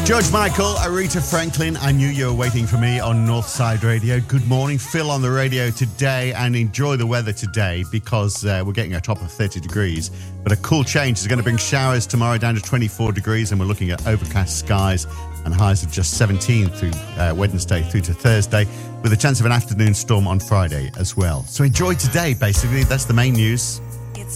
George Michael, Aretha Franklin, I knew you were waiting for me on Northside Radio. Good morning, Phil on the radio today, and enjoy the weather today because we're getting a top of 30 degrees. But a cool change is going to bring showers tomorrow down to 24 degrees, and we're looking at overcast skies and highs of just 17 through Wednesday through to Thursday, with a chance of an afternoon storm on Friday as well. So enjoy today, basically. That's the main news.